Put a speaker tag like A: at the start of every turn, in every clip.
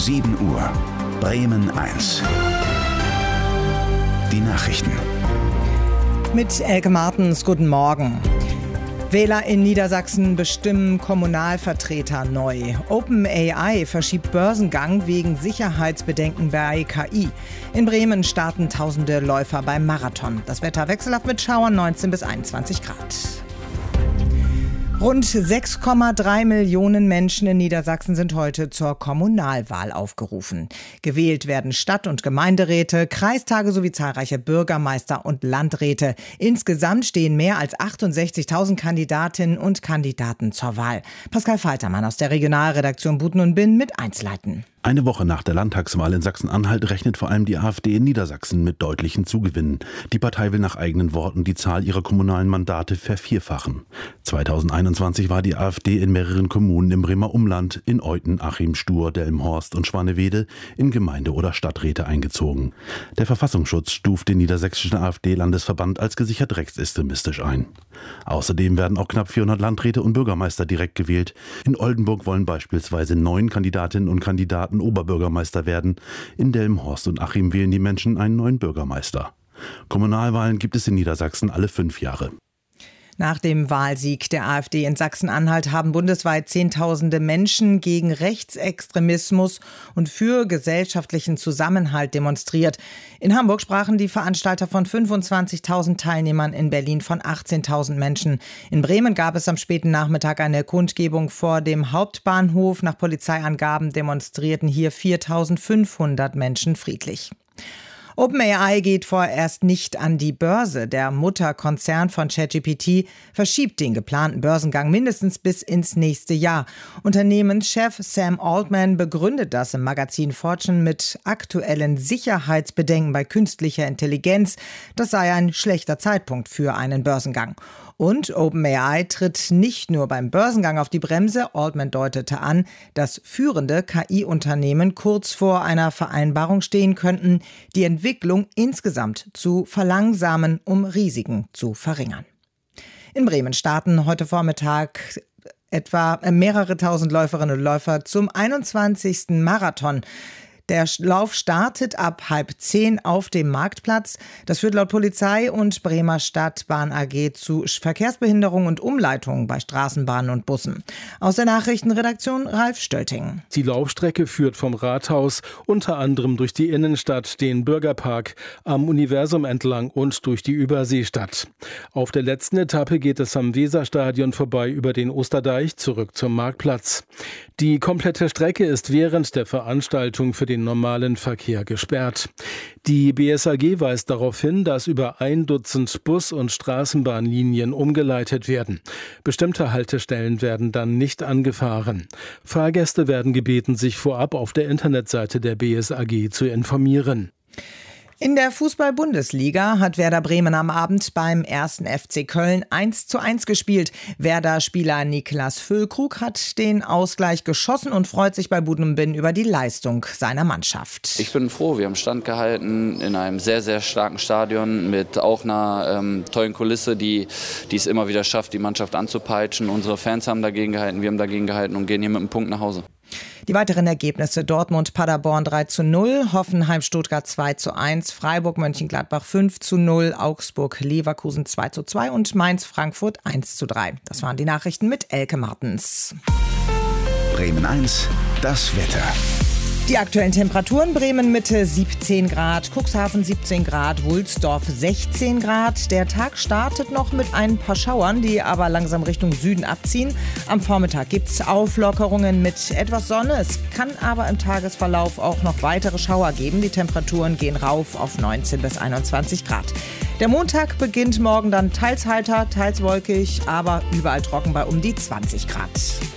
A: 7 Uhr. Bremen 1. Die Nachrichten.
B: Mit Elke Martens, guten Morgen. Wähler in Niedersachsen bestimmen Kommunalvertreter neu. OpenAI verschiebt Börsengang wegen Sicherheitsbedenken bei KI. In Bremen starten tausende Läufer beim Marathon. Das Wetter wechselhaft mit Schauern, 19 bis 21 Grad. Rund 6,3 Millionen Menschen in Niedersachsen sind heute zur Kommunalwahl aufgerufen. Gewählt werden Stadt- und Gemeinderäte, Kreistage sowie zahlreiche Bürgermeister und Landräte. Insgesamt stehen mehr als 68.000 Kandidatinnen und Kandidaten zur Wahl. Pascal Faltermann aus der Regionalredaktion Buten und Binn mit Einzelheiten.
C: Eine Woche nach der Landtagswahl in Sachsen-Anhalt rechnet vor allem die AfD in Niedersachsen mit deutlichen Zugewinnen. Die Partei will nach eigenen Worten die Zahl ihrer kommunalen Mandate vervierfachen. 2021 war die AfD in mehreren Kommunen im Bremer Umland, in Euthen, Achim, Stur, Delmenhorst und Schwanewede in Gemeinde- oder Stadträte eingezogen. Der Verfassungsschutz stuft den niedersächsischen AfD-Landesverband als gesichert rechtsextremistisch ein. Außerdem werden auch knapp 400 Landräte und Bürgermeister direkt gewählt. In Oldenburg wollen beispielsweise 9 Kandidatinnen und Kandidaten Oberbürgermeister werden. In Delmenhorst und Achim wählen die Menschen einen neuen Bürgermeister. Kommunalwahlen gibt es in Niedersachsen alle 5 Jahre.
B: Nach dem Wahlsieg der AfD in Sachsen-Anhalt haben bundesweit Zehntausende Menschen gegen Rechtsextremismus und für gesellschaftlichen Zusammenhalt demonstriert. In Hamburg sprachen die Veranstalter von 25.000 Teilnehmern, in Berlin von 18.000 Menschen. In Bremen gab es am späten Nachmittag eine Kundgebung vor dem Hauptbahnhof. Nach Polizeiangaben demonstrierten hier 4.500 Menschen friedlich. OpenAI geht vorerst nicht an die Börse. Der Mutterkonzern von ChatGPT verschiebt den geplanten Börsengang mindestens bis ins nächste Jahr. Unternehmenschef Sam Altman begründet das im Magazin Fortune mit aktuellen Sicherheitsbedenken bei künstlicher Intelligenz. Das sei ein schlechter Zeitpunkt für einen Börsengang. Und OpenAI tritt nicht nur beim Börsengang auf die Bremse. Altman deutete an, dass führende KI-Unternehmen kurz vor einer Vereinbarung stehen könnten, die Entwicklung insgesamt zu verlangsamen, um Risiken zu verringern. In Bremen starten heute Vormittag etwa mehrere tausend Läuferinnen und Läufer zum 21. Marathon. Der Lauf startet ab 9:30 auf dem Marktplatz. Das führt laut Polizei und Bremer Stadtbahn AG zu Verkehrsbehinderungen und Umleitungen bei Straßenbahnen und Bussen. Aus der Nachrichtenredaktion Ralf Stölting.
D: Die Laufstrecke führt vom Rathaus unter anderem durch die Innenstadt, den Bürgerpark, am Universum entlang und durch die Überseestadt. Auf der letzten Etappe geht es am Weserstadion vorbei über den Osterdeich zurück zum Marktplatz. Die komplette Strecke ist während der Veranstaltung für den normalen Verkehr gesperrt. Die BSAG weist darauf hin, dass über 1 Dutzend Bus- und Straßenbahnlinien umgeleitet werden. Bestimmte Haltestellen werden dann nicht angefahren. Fahrgäste werden gebeten, sich vorab auf der Internetseite der BSAG zu informieren.
B: In der Fußball-Bundesliga hat Werder Bremen am Abend beim 1. FC Köln 1:1 gespielt. Werder-Spieler Niklas Füllkrug hat den Ausgleich geschossen und freut sich bei Buten und Binn über die Leistung seiner Mannschaft.
E: Ich bin froh, wir haben standgehalten in einem sehr, sehr starken Stadion mit auch einer tollen Kulisse, die es immer wieder schafft, die Mannschaft anzupeitschen. Unsere Fans haben dagegen gehalten, wir haben dagegen gehalten und gehen hier mit einem Punkt nach Hause.
B: Die weiteren Ergebnisse: Dortmund-Paderborn 3:0, Hoffenheim-Stuttgart 2:1, Freiburg-Mönchengladbach 5:0, Augsburg-Leverkusen 2:2 und Mainz-Frankfurt 1:3. Das waren die Nachrichten mit Elke Martens.
A: Bremen 1, das Wetter.
B: Die aktuellen Temperaturen: Bremen Mitte 17 Grad, Cuxhaven 17 Grad, Wulsdorf 16 Grad. Der Tag startet noch mit ein paar Schauern, die aber langsam Richtung Süden abziehen. Am Vormittag gibt es Auflockerungen mit etwas Sonne. Es kann aber im Tagesverlauf auch noch weitere Schauer geben. Die Temperaturen gehen rauf auf 19 bis 21 Grad. Der Montag beginnt morgen dann teils heiter, teils wolkig, aber überall trocken bei um die 20 Grad.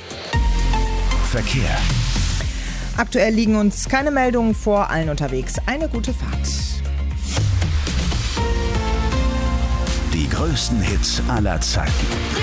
A: Verkehr.
B: Aktuell liegen uns keine Meldungen vor, allen unterwegs eine gute Fahrt.
A: Die größten Hits aller Zeiten.